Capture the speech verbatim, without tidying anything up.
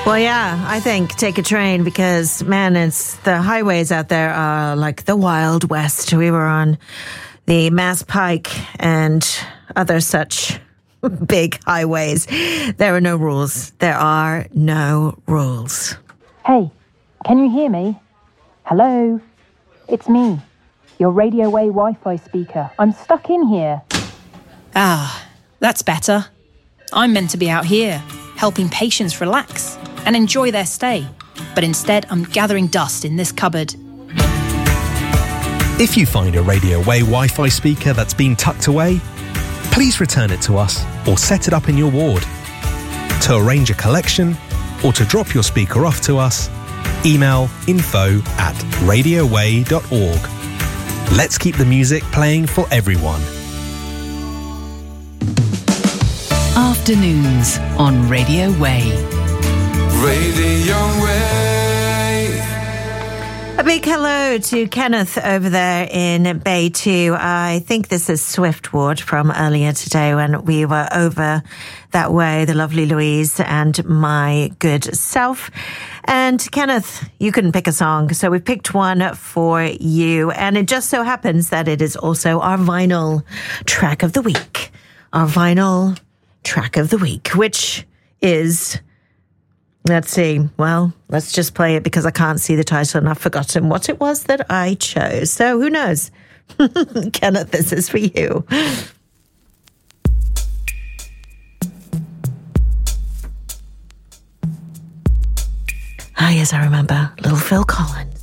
Well, yeah, I think take a train because, man, it's the highways out there are like the Wild West. We were on the Mass Pike and other such big highways. There are no rules. There are no rules. Hey, can you hear me? Hello? It's me, your Radio Way Wi-Fi speaker. I'm stuck in here. Ah, that's better. I'm meant to be out here, helping patients relax and enjoy their stay. But instead, I'm gathering dust in this cupboard. If you find a Radio Way Wi-Fi speaker that's been tucked away, please return it to us or set it up in your ward. To arrange a collection or to drop your speaker off to us, email info at radioway dot org. Let's keep the music playing for everyone. Afternoons on Radio Way. Radio Way. A big hello to Kenneth over there in Bay two. I think this is Swiftwood from earlier today when we were over that way, the lovely Louise and my good self. And Kenneth, you couldn't pick a song, so we picked one for you. And it just so happens that it is also our vinyl track of the week. Our vinyl track of the week, which is... Let's see. Well, let's just play it because I can't see the title and I've forgotten what it was that I chose. So who knows? Kenneth, this is for you. Ah, yes, I remember. Little Phil Collins.